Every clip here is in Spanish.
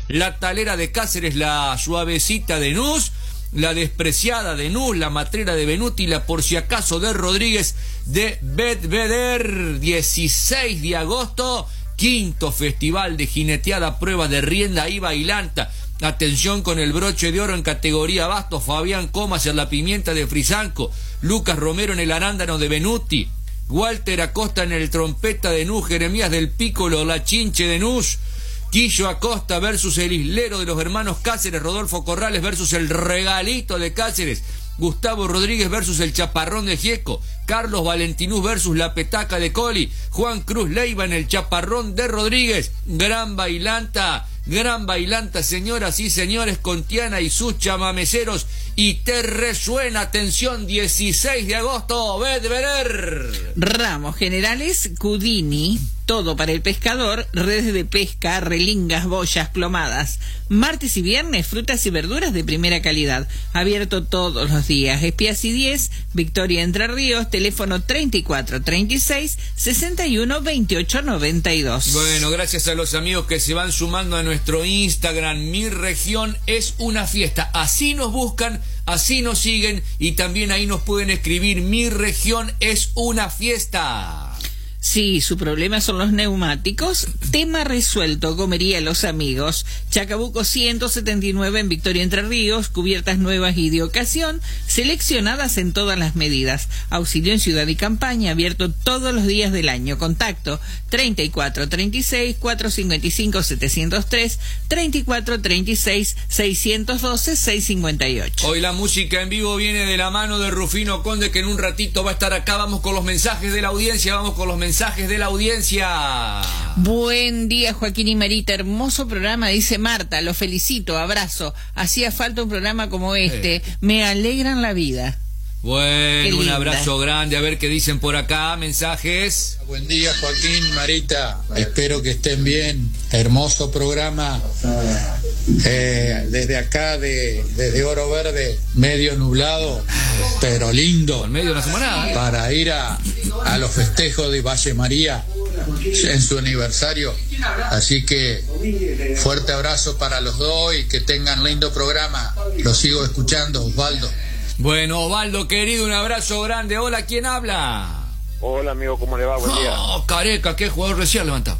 la Talera de Cáceres, la Suavecita de Nus, la Despreciada de Nus, la Matrera de Benuti, la Por si acaso de Rodríguez de Bedveder. 16 de agosto, quinto festival de jineteada, prueba de rienda y bailanta. Atención con el broche de oro en categoría basto, Fabián Comas en la Pimienta de Frisanco, Lucas Romero en el Arándano de Benuti, Walter Acosta en el Trompeta de Nus, Jeremías del Pícolo, la Chinche de Nus, Quillo Acosta versus el Islero de los hermanos Cáceres, Rodolfo Corrales versus el Regalito de Cáceres, Gustavo Rodríguez versus el Chaparrón de Gieco, Carlos Valentinús versus la Petaca de Coli, Juan Cruz Leiva en el Chaparrón de Rodríguez. Gran bailanta, señoras y señores, con Tiana y sus chamameceros. Y te resuena, atención, 16 de agosto, Bedveder. Ramos generales, Cudini, todo para el pescador, redes de pesca, relingas, boyas, plomadas. Martes y viernes, frutas y verduras de primera calidad. Abierto todos los días. Espías y 10, Victoria Entre Ríos, teléfono 34 36 61 28 92. Bueno, gracias a los amigos que se van sumando a nuestro Instagram. Mi región es una fiesta. Así nos buscan, así nos siguen y también ahí nos pueden escribir. Mi región es una fiesta. Sí, su problema son los neumáticos. Tema resuelto, Gomería Los Amigos. Chacabuco 179 en Victoria Entre Ríos. Cubiertas nuevas y de ocasión, seleccionadas en todas las medidas. Auxilio en ciudad y campaña, abierto todos los días del año. Contacto 34 36 455 703, 34 36 612 658. Hoy la música en vivo viene de la mano de Rufino Conde, que en un ratito va a estar acá. Vamos con los mensajes de la audiencia, Buen día, Joaquín y Marita, hermoso programa, dice Marta, lo felicito, abrazo, hacía falta un programa como este, me alegran la vida. Bueno, un abrazo grande, a ver qué dicen por acá, mensajes. Buen día, Joaquín, Marita, espero que estén bien, hermoso programa, desde acá, desde Oro Verde, medio nublado, pero lindo, en medio de la semana, para ir a los festejos de Valle María en su aniversario, así que fuerte abrazo para los dos y que tengan lindo programa, los sigo escuchando, Osvaldo. Bueno, Osvaldo, querido, un abrazo grande. Hola, ¿quién habla? Hola, amigo, ¿cómo le va? Buen día. Oh, Careca, qué jugador recién levantado.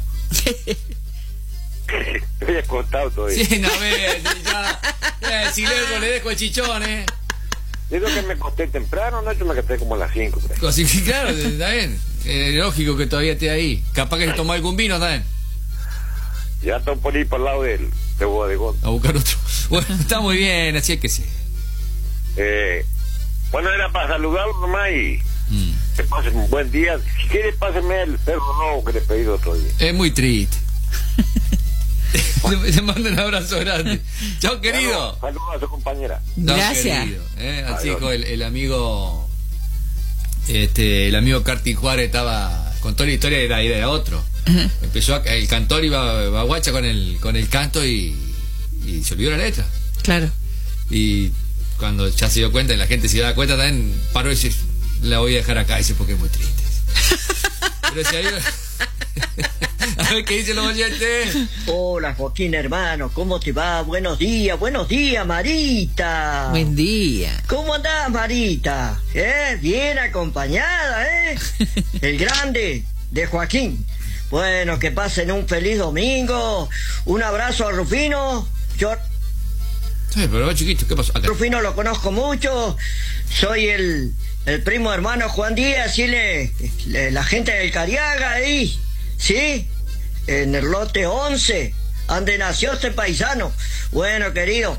Te había contado todavía. Sí, no ves, ya. Si le dejo el chichón, Digo que me acosté temprano, ¿no? Yo me acosté como a las 5. Así que claro, está bien. Lógico que todavía esté ahí. Capaz que se tomó algún vino, ¿está bien? Ya están por ahí por el lado de Bodegón. A buscar otro. Bueno, está muy bien, así es que sí. Bueno, era para saludarlo nomás y que pasen un buen día. Si quiere, pásenme el perro nuevo que le he pedido otro día. Es muy triste. Te mando un abrazo grande. Chao, querido. Saludos a su compañera. Gracias. Querido, así con el amigo el amigo Carti Juárez contó la historia, era otro. Empezó el cantor iba guacha con el canto y se olvidó la letra. Claro. Y cuando ya se dio cuenta y la gente se da cuenta también paró y dice, la voy a dejar acá, dice, porque es muy triste. Pero si ahí... A ver qué dicen los oyentes. Hola, Joaquín, hermano, ¿cómo te va? Buenos días, Marita. Buen día. ¿Cómo andás, Marita? Bien acompañada, El grande de Joaquín. Bueno, que pasen un feliz domingo. Un abrazo a Rufino. Sí, pero chiquito, ¿qué pasó? Acá. Rufino lo conozco mucho. Soy el primo hermano Juan Díaz, y la gente del Cariaga ahí, ¿sí? En el lote 11, donde nació este paisano. Bueno, querido,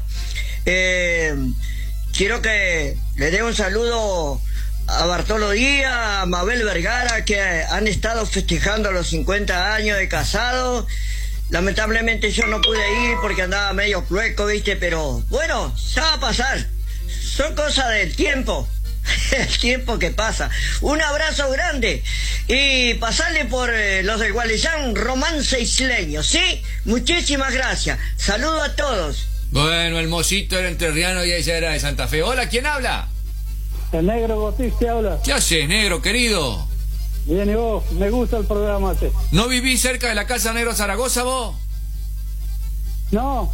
quiero que le dé un saludo a Bartolo Díaz, a Mabel Vergara, que han estado festejando los 50 años de casado. Lamentablemente yo no pude ir porque andaba medio plueco, ¿viste? Pero bueno, ya va a pasar. Son cosas del tiempo. El tiempo que pasa. Un abrazo grande. Y pasarle por los del Gualeyán, romance isleño, ¿sí? Muchísimas gracias. Saludo a todos. Bueno, el mocito era entrerriano y ella era de Santa Fe. Hola, ¿quién habla? El negro Gotis te habla. ¿Qué haces, negro, querido? Bien, y vos, me gusta el programa ese. ¿No vivís cerca de la casa Negro Zaragoza, vos? No,